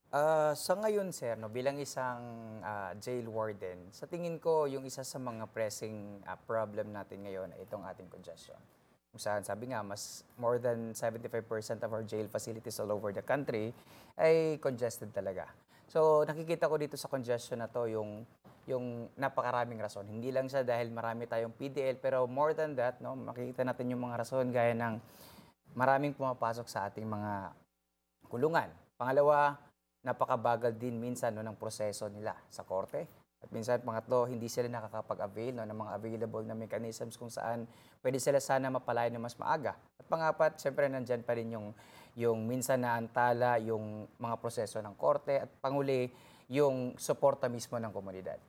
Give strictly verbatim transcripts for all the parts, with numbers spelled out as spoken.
Ah, sa ngayon sir 'no, bilang isang, ah, jail warden, sa tingin ko yung isa sa mga pressing, ah, problem natin ngayon ay itong ating congestion. Kung saan sabi nga mas more than seventy five percent of our jail facilities all over the country ay congested talaga. So, nakikita ko dito sa congestion na 'to yung yung napakaraming rason. Hindi lang siya dahil marami tayong P D L, pero more than that 'no, makikita natin yung mga rason gaya ng maraming pumapasok sa ating mga kulungan. Pangalawa, napakabagal din minsan 'no, ng proseso nila sa korte. At minsan pangatlo, hindi sila nakakapag-avail 'no, ng mga available na mechanisms kung saan pwede sila sana mapalaya ng mas maaga. At pangapat, siyempre nandiyan pa rin yung yung minsan na antala yung mga proseso ng korte at panghuli, yung suporta mismo ng komunidad.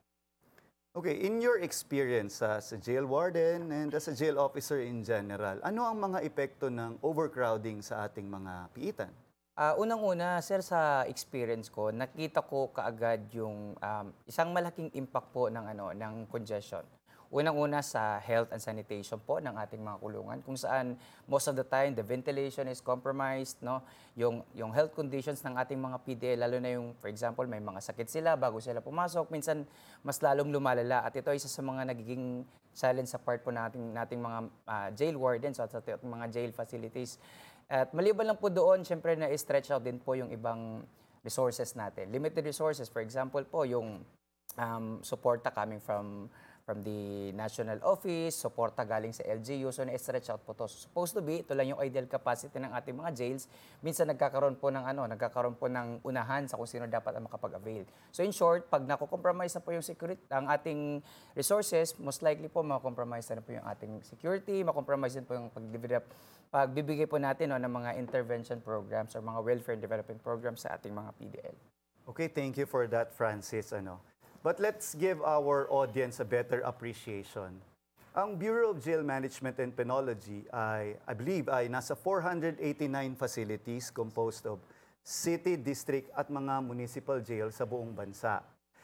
Okay, in your experience as a jail warden and as a jail officer in general, ano ang mga epekto ng overcrowding sa ating mga piitan? Ah, unang-una, sir, sa experience ko, nakita ko kaagad yung um, isang malaking impact po ng ano ng congestion. Unang-una sa health and sanitation po ng ating mga kulungan kung saan most of the time the ventilation is compromised, no? Yung yung health conditions ng ating mga P D L, lalo na yung for example may mga sakit sila bago sila pumasok, minsan mas lalong lumalala at ito ay isa sa mga nagiging challenge sa part po nating nating mga ah, jail wardens at sa ating mga jail facilities. At maliban lang po doon, syempre na-stretch out din po yung ibang resources natin. Limited resources, for example po, yung um, suporta coming from from the national office, suporta galing sa L G U, so na-stretch out po to. So, supposed to be, ito lang yung ideal capacity ng ating mga jails. Minsan nagkakaroon po ng ano, nagkakaroon po ng unahan sa kung sino dapat ang makapag-avail. So in short, pag nako-compromise na po yung security, ang ating resources, most likely po mako-compromise na po yung ating security, mako-compromise din po yung pag-develop, pagbibigay po natin no, ng mga intervention programs or mga welfare and development programs sa ating mga P D L. Okay, thank you for that, Francis. Ano? But let's give our audience a better appreciation. Ang Bureau of Jail Management and Penology ay, I believe, ay nasa four hundred eighty-nine facilities composed of city, district at mga municipal jail sa buong bansa.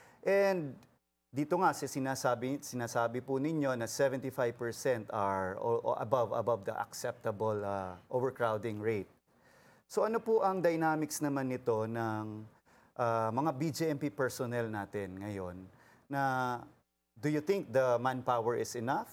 And dito nga si sinasabi sinasabi po ninyo na seventy-five percent are o, o above above the acceptable uh, overcrowding rate. So ano po ang dynamics naman nito ng ah, mga B J M P personnel natin ngayon na do you think the manpower is enough?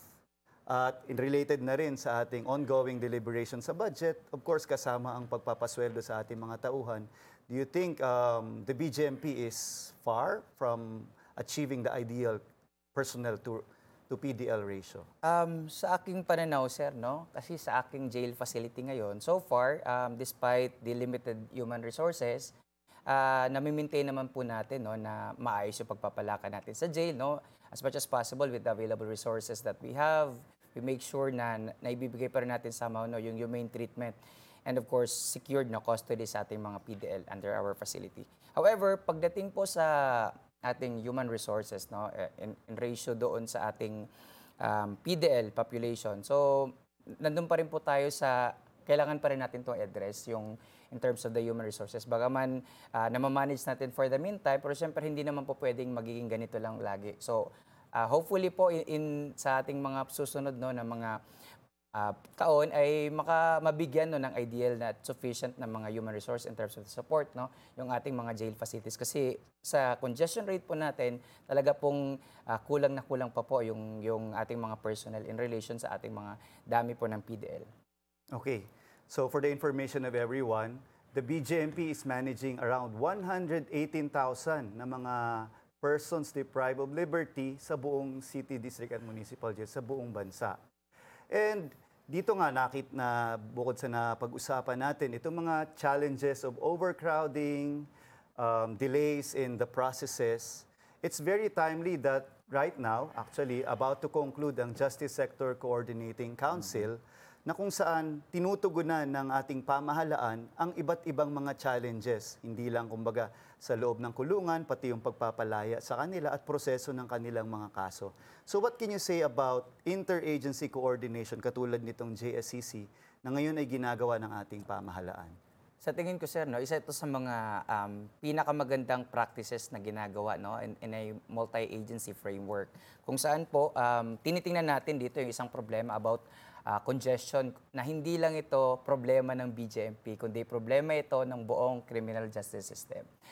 At in related na rin sa ating ongoing deliberation sa budget, of course kasama ang pagpapasweldo sa ating mga tauhan, do you think um, the B J M P is far from achieving the ideal personnel to to P D L ratio? Um, sa aking pananaw, sir, no? Kasi sa aking jail facility ngayon, so far, um, despite the limited human resources, ah nami-maintain naman po natin no, na maayos yung pagpapalakad natin sa jail, no? As much as possible with the available resources that we have, we make sure na na- naibibigay pa rin natin somehow no, yung humane treatment and of course, secured na custody sa ating mga P D L under our facility. However, pagdating po sa ating human resources, no, eh, in, in ratio doon sa ating um, P D L population. So, nandun pa rin po tayo sa kailangan pa rin natin itong address yung in terms of the human resources. Bagaman uh, namamanage natin for the meantime, pero siyempre hindi naman po pwedeng magiging ganito lang lagi. So, uh, hopefully po in, in sa ating mga susunod no na mga ah, taon ay maka mabigyan no ng ideal na at sufficient na mga human resource in terms of support no yung ating mga jail facilities kasi sa congestion rate po natin talaga pong ah, kulang na kulang pa po yung yung ating mga personnel in relation sa ating mga dami po ng P D L. Okay. So for the information of everyone, the B J M P is managing around one hundred eighteen thousand na mga persons deprived of liberty sa buong city, district at municipal jail sa buong bansa. And dito nga nakit na bukod sa napag-usapan natin, itong mga challenges of overcrowding, um, delays in the processes, it's very timely that right now, actually, about to conclude ang Justice Sector Coordinating Council, na kung saan tinutugunan ng ating pamahalaan ang iba't ibang mga challenges, hindi lang kumbaga sa loob ng kulungan, pati yung pagpapalaya sa kanila at proseso ng kanilang mga kaso. So what can you say about interagency coordination katulad nitong J S C C na ngayon ay ginagawa ng ating pamahalaan? Sa tingin ko sir no isa ito sa mga um, pinakamagandang practices na ginagawa no in, in a multi-agency framework kung saan po um, tinitingnan natin dito yung isang problema about ah, congestion na hindi lang ito problema ng B J M P, kundi problema ito ng buong criminal justice system.